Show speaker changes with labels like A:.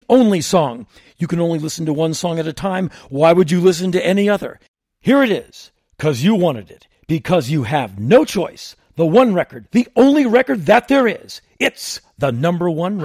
A: only song. You can only listen to one song at a time. Why would you listen to any other? Here it is, 'cause you wanted it, because you have no choice. The one record, the only record that there is. It's the number one record.